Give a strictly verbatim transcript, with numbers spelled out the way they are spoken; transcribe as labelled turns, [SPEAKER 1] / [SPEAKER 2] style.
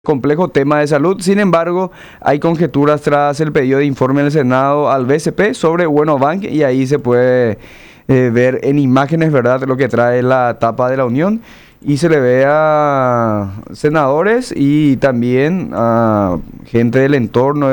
[SPEAKER 1] Complejo tema de salud. Sin embargo, hay conjeturas tras el pedido de informe del Senado al B C P sobre Bueno Bank y ahí se puede eh, ver en imágenes, ¿verdad?, lo que trae la tapa de la Unión y se le ve a senadores y también a gente del entorno